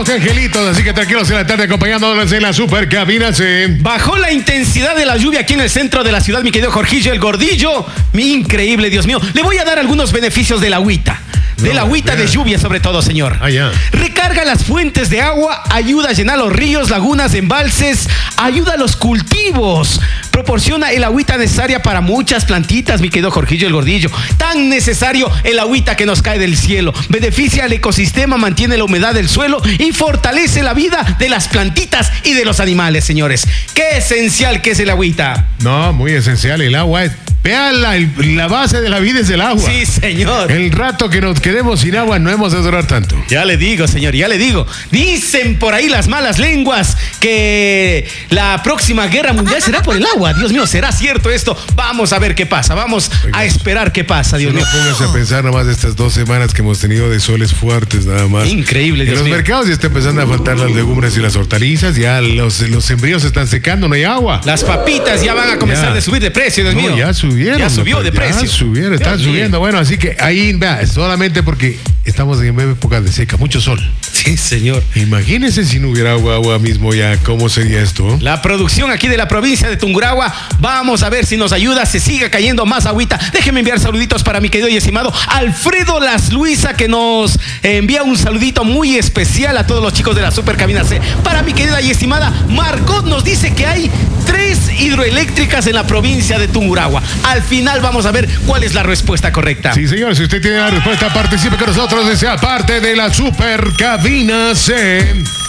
somos angelitos, así que tranquilos en la tarde acompañándonos en la super cabina C. Bajó la intensidad de la lluvia aquí en el centro de la ciudad, mi querido Jorgillo, el gordillo. Increíble, Dios mío. Le voy a dar algunos beneficios de la agüita. De la agüita de lluvia, sobre todo, señor. Ya. Recarga las fuentes de agua, ayuda a llenar los ríos, lagunas, embalses, ayuda a los cultivos, proporciona el agüita necesaria para muchas plantitas, mi querido Jorgillo el Gordillo. Tan necesario el agüita que nos cae del cielo. Beneficia al ecosistema, mantiene la humedad del suelo y fortalece la vida de las plantitas y de los animales, señores. Qué esencial que es el agüita. No, muy esencial. El agua es... Vean, la base de la vida es el agua. Sí, señor. El rato que nos quedemos sin agua no hemos de durar tanto. Ya le digo, señor, ya le digo. Dicen por ahí las malas lenguas que la próxima guerra mundial será por el agua. Dios mío, ¿será cierto esto? Vamos a ver qué pasa. Vamos a esperar qué pasa, Dios mío. No pongas a pensar nada más de estas 2 semanas que hemos tenido de soles fuertes, nada más. Increíble, Dios mío. En los mercados ya está empezando a faltar las legumbres y las hortalizas. Ya los sembríos se están secando, no hay agua. Las papitas ya van a comenzar a subir de precio, Dios mío. Ya subieron. Ya subió de precio. Están subiendo. Bueno, así que ahí, vea, solamente porque estamos en época de seca, mucho sol. Sí, señor. Imagínense si no hubiera agua mismo ya, ¿cómo sería esto? La producción aquí de la provincia de Tungurahua, vamos a ver si nos ayuda, se siga cayendo más agüita. Déjenme enviar saluditos para mi querido y estimado Alfredo Las Luisa, que nos envía un saludito muy especial a todos los chicos de la Super Cabina C. Para mi querida y estimada Margot, nos dice que hay 3 hidroeléctricas en la provincia de Tungurahua. Al final vamos a ver cuál es la respuesta correcta. Sí, señor, si usted tiene la respuesta, participe con nosotros y sea parte de la Super Cabina C.